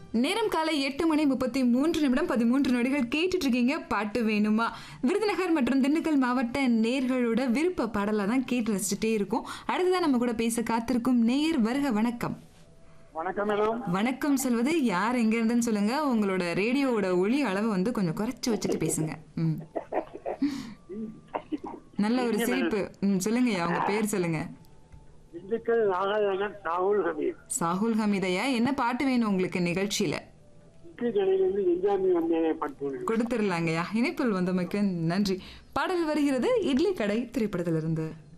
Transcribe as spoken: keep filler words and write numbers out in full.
நேரம் காலை எட்டு மணி முப்பத்தி மூன்று நிமிடம் பதிமூன்று நொடிகள் கேட்டுட்டு இருக்கீங்க. பாட்டு வேணுமா? விருதுநகர் மற்றும் திண்டுக்கல் மாவட்ட நேர்களோட விருப்ப பாடலா தான் கேட்டு ரசிச்சுட்டே இருக்கும். அடுத்ததான் நம்ம கூட பேச காத்திருக்கும் நேயர் வருக. வணக்கம். வணக்கம் மேடம். வணக்கம் சொல்வது யார், எங்க இருந்துன்னு சொல்லுங்க. உங்களோட ரேடியோவோட ஒளி அளவை வந்து கொஞ்சம் குறைச்சு வச்சுட்டு பேசுங்க. ம் நல்ல ஒரு சிரிப்பு. ம் சொல்லுங்கய்யா, உங்க பேர் சொல்லுங்க. திண்டுக்கல் நாகாலாந்து சாகுல் ஹமீத். சாகுல் ஹமீதையா, என்ன பாட்டு வேணும் உங்களுக்கு நிகழ்ச்சியில? இட்லி கடையிலிருந்து எஞ்சாமி வந்தேனே பாட்டு கொடுத்துடலாங்கய்யா. இணைப்பில் வந்தமைக்கு நன்றி. பாடல் வருகிறது இட்லி கடை திரைப்படத்திலிருந்து.